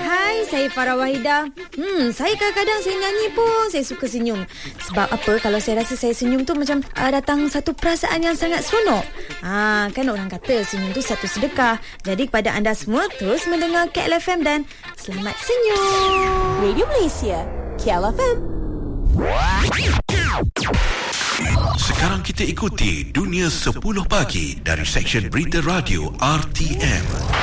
Hai, saya Farah Wahidah. Saya kadang-kadang saya nyanyi pun saya suka senyum. Sebab apa? Kalau saya rasa saya senyum tu macam datang satu perasaan yang sangat seronok. Kan orang kata senyum tu satu sedekah. Jadi kepada anda semua, terus mendengar KLFM dan selamat senyum. Radio Malaysia, KLFM. Sekarang kita ikuti Dunia 10 Pagi dari Seksyen Berita Radio RTM.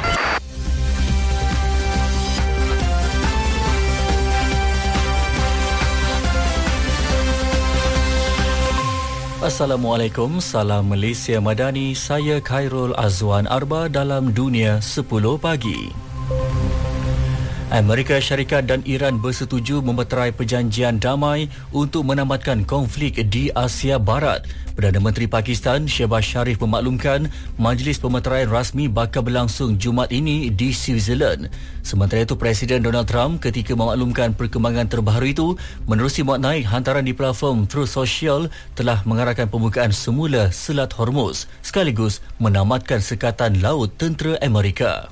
Assalamualaikum, salam Malaysia Madani. Saya Khairul Azwan Arba dalam Dunia 10 Pagi. Amerika Syarikat dan Iran bersetuju memeterai perjanjian damai untuk menamatkan konflik di Asia Barat. Perdana Menteri Pakistan Shehbaz Sharif memaklumkan majlis pemeteraian rasmi bakal berlangsung Jumaat ini di Switzerland. Sementara itu, Presiden Donald Trump ketika memaklumkan perkembangan terbaru itu menerusi muat naik hantaran di platform Truth Social telah mengarahkan pembukaan semula Selat Hormuz sekaligus menamatkan sekatan laut tentera Amerika.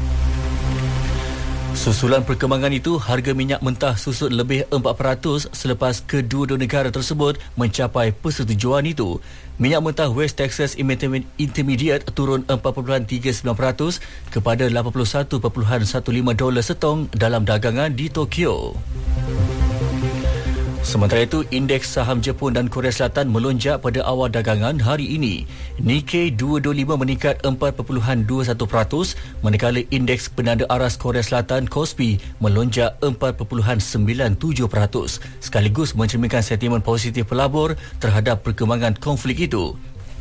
Susulan perkembangan itu, harga minyak mentah susut lebih 4% selepas kedua-dua negara tersebut mencapai persetujuan itu. Minyak mentah West Texas Intermediate turun 4.39% kepada $81.15 setong dalam dagangan di Tokyo. Sementara itu, indeks saham Jepun dan Korea Selatan melonjak pada awal dagangan hari ini. Nikkei 225 meningkat 4.21%, manakala indeks penanda aras Korea Selatan KOSPI melonjak 4.97%, sekaligus mencerminkan sentimen positif pelabur terhadap perkembangan konflik itu.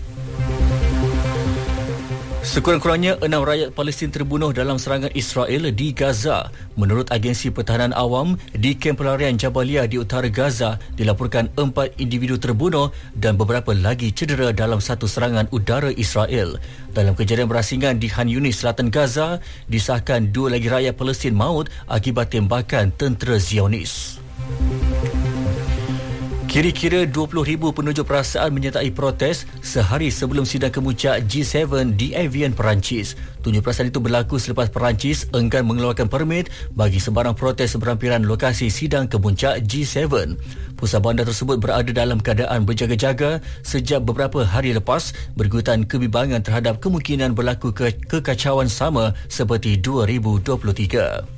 Sekurang-kurangnya 6 rakyat Palestin terbunuh dalam serangan Israel di Gaza. Menurut agensi pertahanan awam, di kem pelarian Jabalia di utara Gaza dilaporkan 4 individu terbunuh dan beberapa lagi cedera dalam satu serangan udara Israel. Dalam kejadian berasingan di Khan Yunis, selatan Gaza, disahkan 2 lagi rakyat Palestin maut akibat tembakan tentera Zionis. Kira-kira 20,000 penunjuk perasaan menyertai protes sehari sebelum sidang kemuncak G7 di Evian, Perancis. Tunjuk perasaan itu berlaku selepas Perancis enggan mengeluarkan permit bagi sebarang protes seberampiran lokasi sidang kemuncak G7. Pusat bandar tersebut berada dalam keadaan berjaga-jaga sejak beberapa hari lepas berikutan kebimbangan terhadap kemungkinan berlaku kekacauan sama seperti 2023.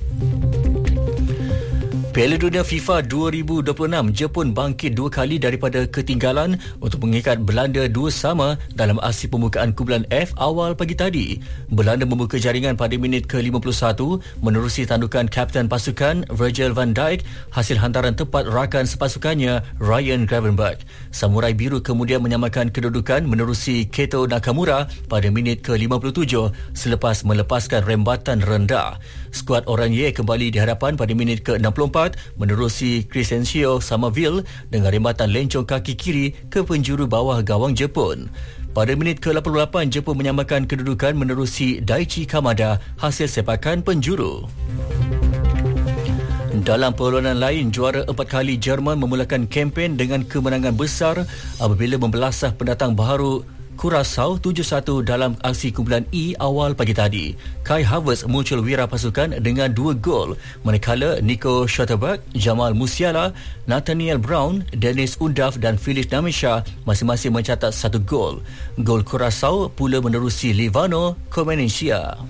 Piala Dunia FIFA 2026, Jepun bangkit 2 kali daripada ketinggalan untuk mengikat Belanda 2-2 dalam aksi pembukaan kumpulan F awal pagi tadi. Belanda membuka jaringan pada minit ke-51 menerusi tandukan kapten pasukan Virgil van Dijk hasil hantaran tepat rakan sepasukannya Ryan Gravenberch. Samurai Biru kemudian menyamakan kedudukan menerusi Keto Nakamura pada minit ke-57 selepas melepaskan rembatan rendah. Skuad Oranye kembali di hadapan pada minit ke-64 menerusi Crescencio Somerville dengan rembatan lencong kaki kiri ke penjuru bawah gawang Jepun. Pada minit ke-88, Jepun menyamakan kedudukan menerusi Daichi Kamada hasil sepakan penjuru. Dalam perlawanan lain, juara 4 kali Jerman memulakan kempen dengan kemenangan besar apabila membelasah pendatang baru Curaçao 7-1 dalam aksi kumpulan E awal pagi tadi. Kai Havertz muncul wira pasukan dengan 2 gol, manakala Nico Schlotterbeck, Jamal Musiala, Nathaniel Brown, Dennis Undav dan Felix Namisha masing-masing mencatat 1 gol. Gol Curaçao pula menerusi Livano Comencia.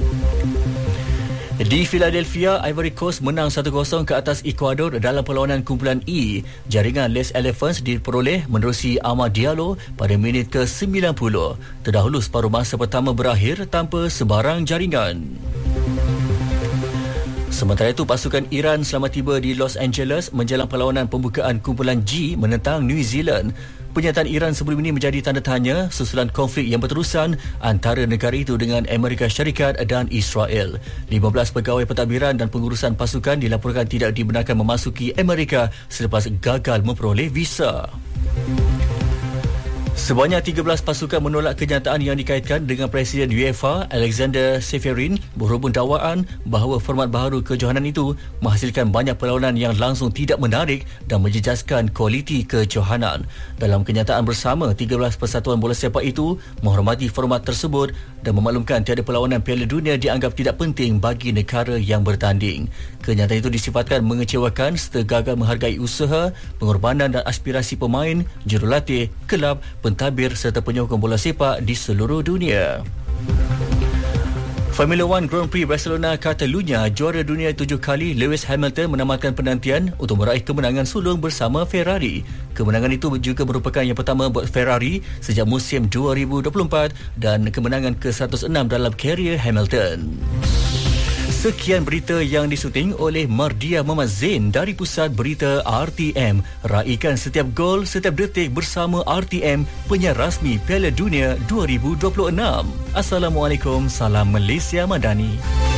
Di Philadelphia, Ivory Coast menang 1-0 ke atas Ecuador dalam perlawanan kumpulan E. Jaringan Les Elephants diperoleh menerusi Amad Diallo pada minit ke-90. Terdahulu separuh masa pertama berakhir tanpa sebarang jaringan. Sementara itu, pasukan Iran selamat tiba di Los Angeles menjelang perlawanan pembukaan kumpulan G menentang New Zealand. Pernyataan Iran sebelum ini menjadi tanda tanya susulan konflik yang berterusan antara negara itu dengan Amerika Syarikat dan Israel. 15 pegawai pentadbiran dan pengurusan pasukan dilaporkan tidak dibenarkan memasuki Amerika selepas gagal memperoleh visa. Sebanyak 13 pasukan menolak kenyataan yang dikaitkan dengan Presiden UEFA Alexander Seferin berhubung dakwaan bahawa format baharu kejohanan itu menghasilkan banyak perlawanan yang langsung tidak menarik dan menjejaskan kualiti kejohanan. Dalam kenyataan bersama, 13 persatuan bola sepak itu menghormati format tersebut dan memaklumkan tiada perlawanan Piala Dunia dianggap tidak penting bagi negara yang bertanding. Kenyataan itu disifatkan mengecewakan serta gagal menghargai usaha, pengorbanan dan aspirasi pemain, jurulatih, kelab, pentadbir serta penyokong bola sepak di seluruh dunia. Formula One Grand Prix Barcelona Catalunya, juara dunia 7 kali Lewis Hamilton menamatkan penantian untuk meraih kemenangan sulung bersama Ferrari. Kemenangan itu juga merupakan yang pertama buat Ferrari sejak musim 2024 dan kemenangan ke-106 dalam karier Hamilton. Sekian berita yang disuting oleh Mardia Muhammad Zain dari Pusat Berita RTM. Raikan setiap gol, setiap detik bersama RTM, penyiar rasmi Piala Dunia 2026. Assalamualaikum, salam Malaysia Madani.